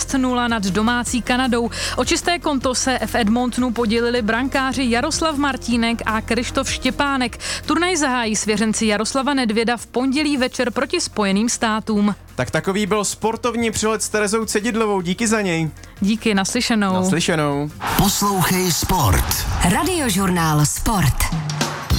6-0 nad domácí Kanadou. O čisté konto se v Edmontonu podělili brankáři Jaroslav Martínek a Krištof Štěpánek. Turnaj zahájí svěřenci Jaroslava Nedvěda v pondělí večer proti Spojeným státům. Tak takový byl sportovní přelet s Terezou Cedidlovou, díky za něj. Díky, naslyšenou. Naslyšenou. Poslouchej Sport. Radiožurnál Sport.